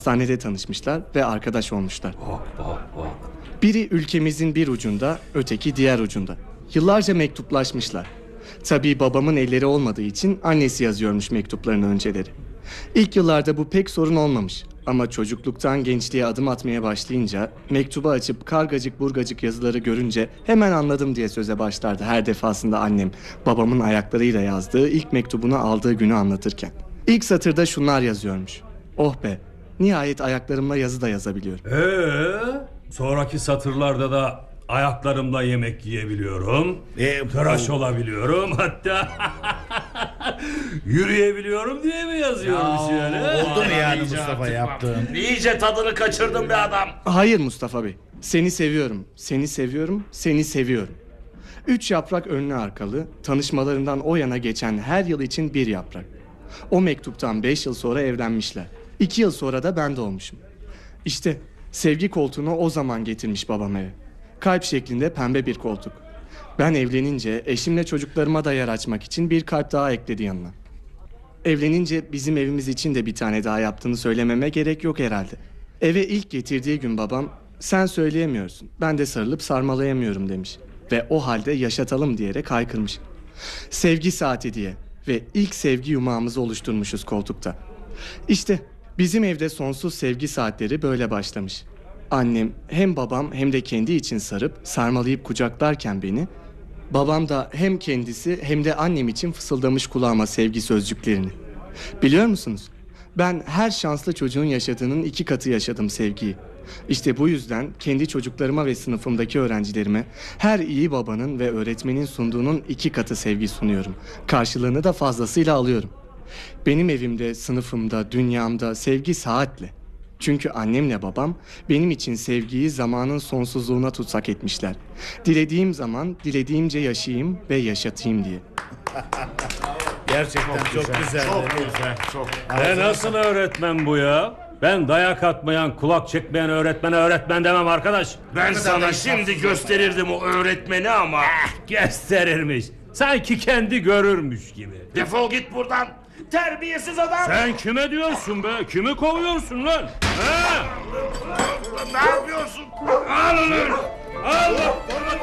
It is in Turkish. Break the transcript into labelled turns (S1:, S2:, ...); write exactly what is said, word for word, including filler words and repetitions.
S1: Hastanede tanışmışlar ve arkadaş olmuşlar.
S2: Bak bak bak.
S1: Biri ülkemizin bir ucunda, öteki diğer ucunda. Yıllarca mektuplaşmışlar. Tabii babamın elleri olmadığı için annesi yazıyormuş mektuplarını önceleri. İlk yıllarda bu pek sorun olmamış. Ama çocukluktan gençliğe adım atmaya başlayınca, mektubu açıp kargacık burgacık yazıları görünce hemen anladım diye söze başlardı her defasında annem, babamın ayaklarıyla yazdığı ilk mektubunu aldığı günü anlatırken. İlk satırda şunlar yazıyormuş: "Oh be, nihayet ayaklarımla yazı da yazabiliyorum."
S2: Ee, sonraki satırlarda da ayaklarımla yemek yiyebiliyorum.
S3: E,
S2: tıraş olabiliyorum. Hatta yürüyebiliyorum diye mi yazıyormuş yani?
S3: Oldu mu yani
S4: iyice
S3: Mustafa
S4: artık
S3: yaptığın?
S4: İyice tadını kaçırdın be adam.
S1: Hayır Mustafa Bey, seni seviyorum, seni seviyorum, seni seviyorum. Üç yaprak önlü arkalı, tanışmalarından o yana geçen her yıl için bir yaprak. O mektuptan beş yıl sonra evlenmişler. İki yıl sonra da ben doğmuşum. İşte sevgi koltuğunu o zaman getirmiş babam eve. Kalp şeklinde pembe bir koltuk. Ben evlenince eşimle çocuklarıma da yer açmak için bir kalp daha ekledi yanına. Evlenince bizim evimiz için de bir tane daha yaptığını söylememe gerek yok herhalde. Eve ilk getirdiği gün babam, "Sen söyleyemiyorsun, ben de sarılıp sarmalayamıyorum" demiş. Ve o halde yaşatalım diyerek haykırmış. Sevgi saati diye ve ilk sevgi yumağımızı oluşturmuşuz koltukta. İşte bizim evde sonsuz sevgi saatleri böyle başlamış. Annem hem babam hem de kendi için sarıp sarmalayıp kucaklarken beni, babam da hem kendisi hem de annem için fısıldamış kulağıma sevgi sözcüklerini. Biliyor musunuz? Ben her şanslı çocuğun yaşadığının iki katı yaşadım sevgiyi. İşte bu yüzden kendi çocuklarıma ve sınıfımdaki öğrencilerime her iyi babanın ve öğretmenin sunduğunun iki katı sevgi sunuyorum. Karşılığını da fazlasıyla alıyorum. Benim evimde, sınıfımda, dünyamda sevgi saatle. Çünkü annemle babam benim için sevgiyi zamanın sonsuzluğuna tutsak etmişler. Dilediğim zaman dilediğimce yaşayayım ve yaşatayım diye.
S3: Gerçekten çok, güzel.
S4: Çok güzel, çok.
S2: Ve nasıl öğretmen bu ya? Ben dayak atmayan, kulak çekmeyen öğretmene öğretmen demem arkadaş.
S4: Ben sana şimdi gösterirdim o öğretmeni ama.
S2: Gösterirmiş. Sanki kendi görürmüş gibi.
S4: Defol git buradan. Terbiyesiz adam.
S2: Sen kime diyorsun be? Kimi kovuyorsun lan? He?
S4: Ne yapıyorsun?
S2: Al lan! Al!